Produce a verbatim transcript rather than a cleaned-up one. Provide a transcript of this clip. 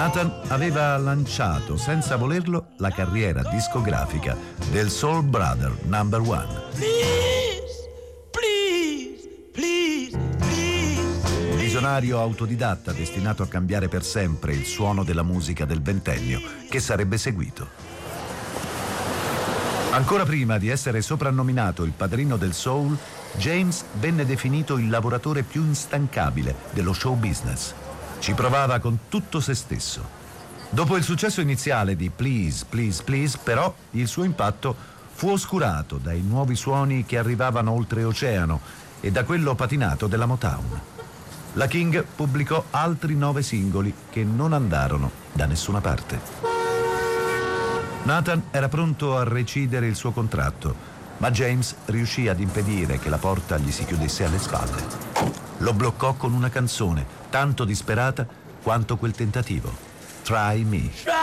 Nathan aveva lanciato senza volerlo la carriera discografica del Soul Brother number one. Please, please, please, please. Un visionario autodidatta destinato a cambiare per sempre il suono della musica del ventennio che sarebbe seguito. Ancora prima di essere soprannominato il padrino del soul, James venne definito il lavoratore più instancabile dello show business. Ci provava con tutto se stesso. Dopo il successo iniziale di Please, Please, Please, però, il suo impatto fu oscurato dai nuovi suoni che arrivavano oltreoceano e da quello patinato della Motown. La King pubblicò altri nove singoli che non andarono da nessuna parte. Nathan era pronto a recidere il suo contratto, ma James riuscì ad impedire che la porta gli si chiudesse alle spalle. Lo bloccò con una canzone tanto disperata quanto quel tentativo, Try Me.